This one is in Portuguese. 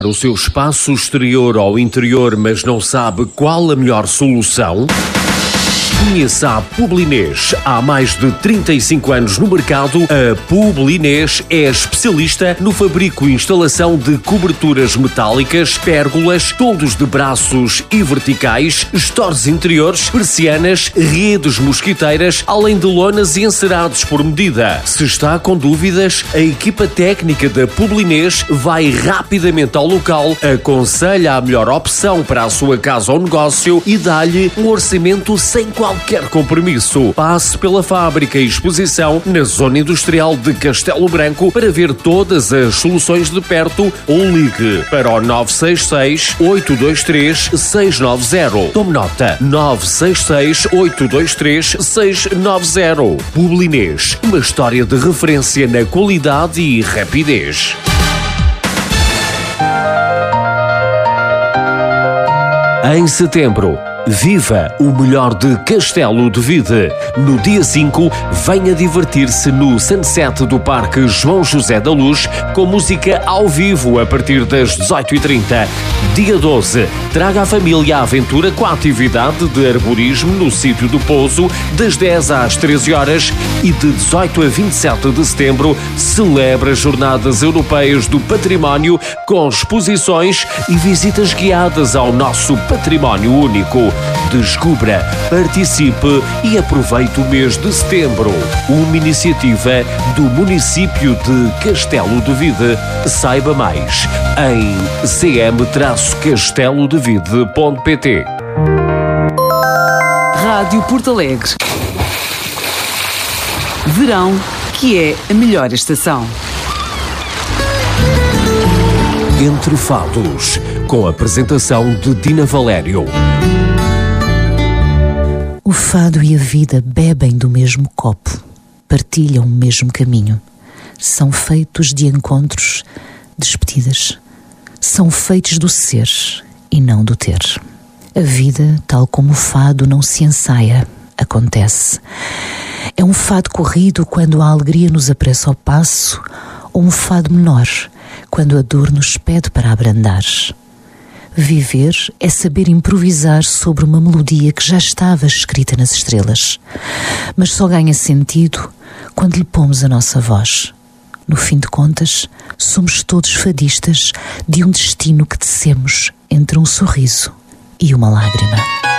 O seu espaço exterior ou interior, mas não sabe qual a melhor solução? Conheça a Publinês. Há mais de 35 anos no mercado, a Publinês é especialista no fabrico e instalação de coberturas metálicas, pérgolas, toldos de braços e verticais, estores interiores, persianas, redes mosquiteiras, além de lonas e encerados por medida. Se está com dúvidas, a equipa técnica da Publinês vai rapidamente ao local, aconselha a melhor opção para a sua casa ou negócio e dá-lhe um orçamento sem qualquer compromisso. Passe pela fábrica e exposição na zona industrial de Castelo Branco para ver todas as soluções de perto ou ligue para o 966-823-690. Tome nota: 966-823-690. Publinês, uma história de referência na qualidade e rapidez. Em setembro, viva o melhor de Castelo de Vide. No dia 5, venha divertir-se no Sunset do Parque João José da Luz com música ao vivo a partir das 18h30. Dia 12, traga a família à aventura com a atividade de arborismo no sítio do Pouso das 10 às 13 horas e de 18 a 27 de setembro celebra as Jornadas Europeias do Património com exposições e visitas guiadas ao nosso património único. Descubra, participe e aproveite o mês de setembro. Uma iniciativa do município de Castelo de Vide. Saiba mais em cm-castelodevide.pt. Rádio Porto Alegre. Verão, que é a melhor estação. Entre Fados, com a apresentação de Dina Valério. O fado e a vida bebem do mesmo copo, partilham o mesmo caminho. São feitos de encontros, despedidas. São feitos do ser e não do ter. A vida, tal como o fado, não se ensaia, acontece. É um fado corrido quando a alegria nos apressa ao passo, ou um fado menor, quando a dor nos pede para abrandar. Viver é saber improvisar sobre uma melodia que já estava escrita nas estrelas, mas só ganha sentido quando lhe pomos a nossa voz. No fim de contas, somos todos fadistas de um destino que tecemos entre um sorriso e uma lágrima.